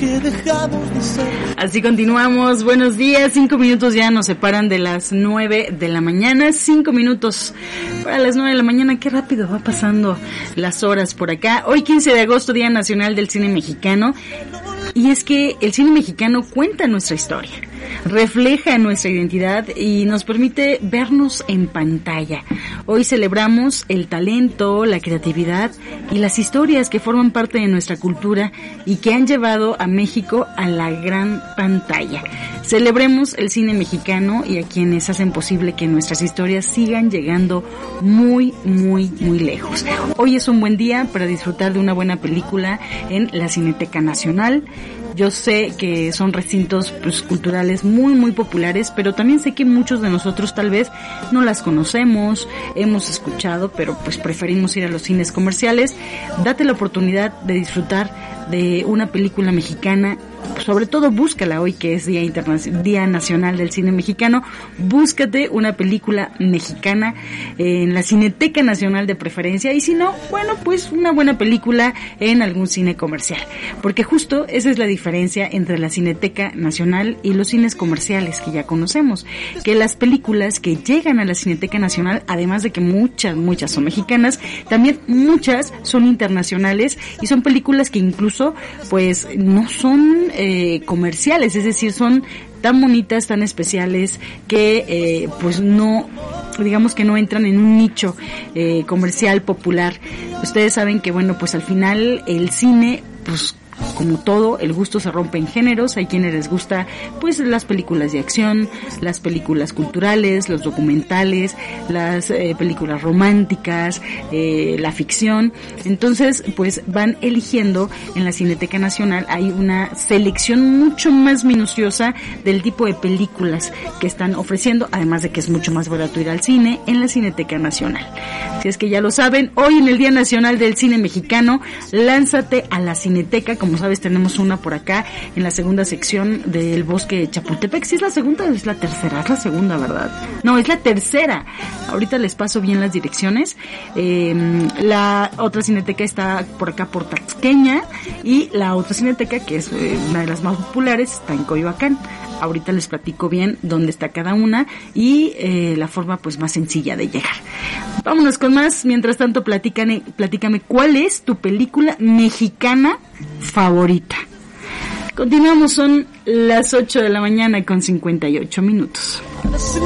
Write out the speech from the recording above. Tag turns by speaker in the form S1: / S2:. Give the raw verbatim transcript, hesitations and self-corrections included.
S1: que dejamos de ser.
S2: Así continuamos, buenos días, cinco minutos ya nos separan de las nueve de la mañana, cinco minutos para las nueve de la mañana, qué rápido va pasando las horas por acá. Hoy quince de agosto, Día Nacional del Cine Mexicano, y es que el cine mexicano cuenta nuestra historia, refleja nuestra identidad y nos permite vernos en pantalla. Hoy celebramos el talento, la creatividad y las historias que forman parte de nuestra cultura y que han llevado a México a la gran pantalla. Celebremos el cine mexicano y a quienes hacen posible que nuestras historias sigan llegando muy, muy, muy lejos. Hoy es un buen día para disfrutar de una buena película en la Cineteca Nacional. Yo sé que son recintos pues, culturales muy, muy populares, pero también sé que muchos de nosotros tal vez no las conocemos, hemos escuchado, pero pues preferimos ir a los cines comerciales. Date la oportunidad de disfrutar de una película mexicana, sobre todo búscala hoy que es Día Internacional, Día Nacional del Cine Mexicano, búscate una película mexicana en la Cineteca Nacional de preferencia, y si no, bueno, pues una buena película en algún cine comercial, porque justo esa es la diferencia entre la Cineteca Nacional y los cines comerciales que ya conocemos, que las películas que llegan a la Cineteca Nacional, además de que muchas, muchas son mexicanas, también muchas son internacionales y son películas que incluso pues no son eh, comerciales, es decir, son tan bonitas, tan especiales que eh, pues no, digamos que no entran en un nicho eh, comercial popular. Ustedes saben que bueno, pues al final el cine, pues como todo, el gusto se rompe en géneros. Hay quienes les gusta pues las películas de acción, las películas culturales, los documentales, las eh, películas románticas, eh, la ficción. Entonces pues van eligiendo en la Cineteca Nacional, hay una selección mucho más minuciosa del tipo de películas que están ofreciendo, además de que es mucho más barato ir al cine en la Cineteca Nacional. Si es que ya lo saben, hoy en el Día Nacional del Cine Mexicano, lánzate a la Cineteca. Como sabes, tenemos una por acá en la segunda sección del Bosque de Chapultepec. ¿Sí es la segunda o es la tercera? Es la segunda, ¿verdad? No, es la tercera. Ahorita les paso bien las direcciones. Eh, la otra cineteca está por acá por Taxqueña, y la otra cineteca, que es eh, una de las más populares, está en Coyoacán. Ahorita les platico bien dónde está cada una y eh, la forma pues más sencilla de llegar. Vámonos con más. Mientras tanto, platícame, platícame cuál es tu película mexicana favorita. Continuamos, son las ocho de la mañana con cincuenta y ocho minutos.